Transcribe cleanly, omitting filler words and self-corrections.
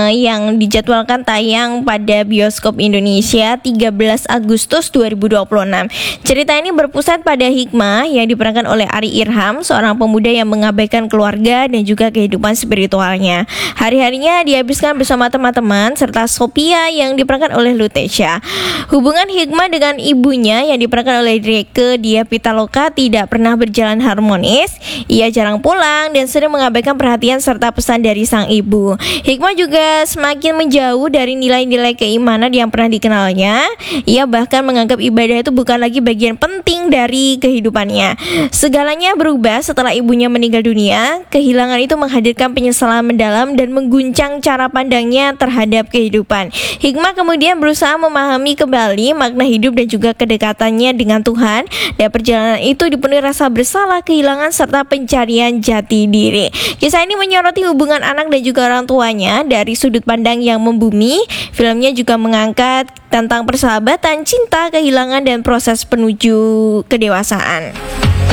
yang dijadwalkan tayang pada bioskop Indonesia 13 Agustus 2026. Cerita ini berpusat pada Hikmah yang diperankan oleh Ari Irham, seorang pemuda yang mengabaikan keluarga dan juga kehidupan spiritualnya. Hari-harinya dihabiskan bersama teman-teman serta Sophia yang diperankan oleh Lutesha. Hubungan Hikmah dengan ibunya yang diperankan oleh Rieke Diah Pitaloka tidak pernah berjalan harmonis. Ia jarang pulang dan sering mengabaikan perhatian serta pesan dari sang ibu. Hikmah juga semakin menjauh dari nilai-nilai keimanan yang pernah dikenalnya. Ia bahkan menganggap ibadah itu bukan lagi bagian penting dari kehidupannya. Segalanya berubah setelah ibunya meninggal dunia. Kehilangan itu menghadirkan penyesalan mendalam dan mengguncang cara pandangnya terhadap kehidupan. Hikmah kemudian berusaha memahami kembali makna hidup dan juga kedekatannya dengan Tuhan. Dan perjalanan itu dipenuhi rasa bersalah, kehilangan serta pencarian jati diri. Kisah ini menyoroti hubungan anak dan juga orang tuanya dari sudut pandang yang membumi. Filmnya juga mengangkat tentang persahabatan, cinta, kehilangan, dan proses menuju kedewasaan.